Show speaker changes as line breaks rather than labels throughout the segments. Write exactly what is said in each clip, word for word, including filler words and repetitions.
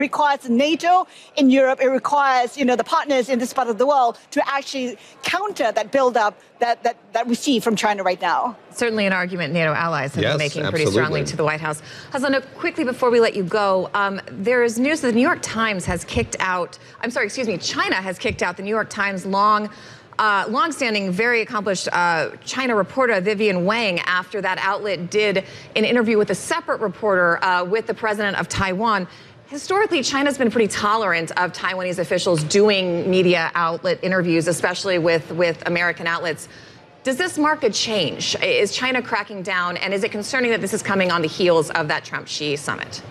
requires NATO in Europe, it requires, you know, the partners in this part of the world to actually counter that buildup that, that, that we see from China right now.
Certainly an argument NATO allies have
yes,
been making
absolutely.
pretty strongly to the White House. Hasan, quickly before we let you go, um, there is news that the New York Times has kicked out, I'm sorry, excuse me, China has kicked out the New York Times long Uh, longstanding, very accomplished uh, China reporter Vivian Wang after that outlet did an interview with a separate reporter uh, with the president of Taiwan. Historically, China's been pretty tolerant of Taiwanese officials doing media outlet interviews, especially with, with American outlets. Does this mark a change? Is China cracking down? And is it concerning that this is coming on the heels of that Trump-Xi summit?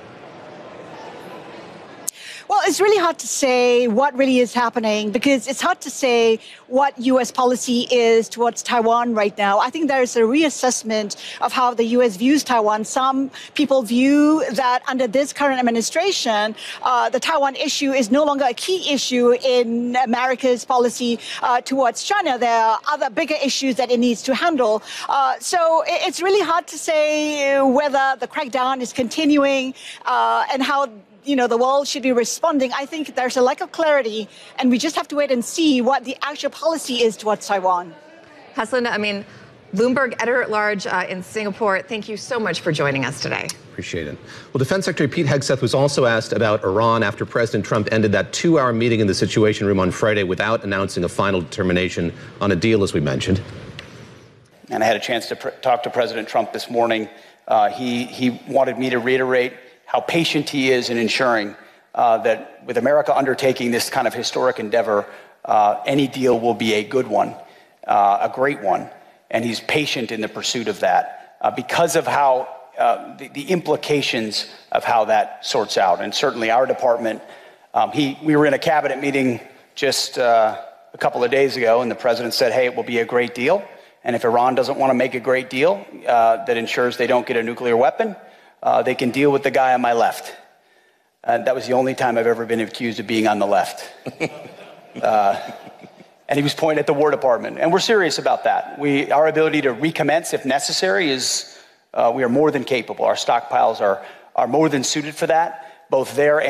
Well, it's really hard to say what really is happening because it's hard to say what U S policy is towards Taiwan right now. I think there is a reassessment of how the U S views Taiwan. Some people view that under this current administration, uh, the Taiwan issue is no longer a key issue in America's policy uh, towards China. There are other bigger issues that it needs to handle. Uh, so it's really hard to say whether the crackdown is continuing uh, and how you know, the world should be responding. I think there's a lack of clarity, and we just have to wait and see what the actual policy is towards Taiwan.
Hasan, I mean, Bloomberg editor-at-large uh, in Singapore, thank you so much for joining us today.
Appreciate it. Well, Defense Secretary Pete Hegseth was also asked about Iran after President Trump ended that two-hour meeting in the Situation Room on Friday without announcing a final determination on a deal, as we mentioned.
And I had a chance to pr- talk to President Trump this morning. Uh, he, he wanted me to reiterate how patient he is in ensuring uh, that with America undertaking this kind of historic endeavor, uh, any deal will be a good one, uh, a great one. And he's patient in the pursuit of that uh, because of how uh, the, the implications of how that sorts out. And certainly our department, um, he, we were in a cabinet meeting just uh, a couple of days ago, and the president said, hey, it will be a great deal. And if Iran doesn't want to make a great deal uh, that ensures they don't get a nuclear weapon, Uh, they can deal with the guy on my left. And that was the only time I've ever been accused of being on the left. uh, and he was pointing at the War Department. And we're serious about that. We, our ability to recommence if necessary is, uh, we are more than capable. Our stockpiles are, are more than suited for that, both there and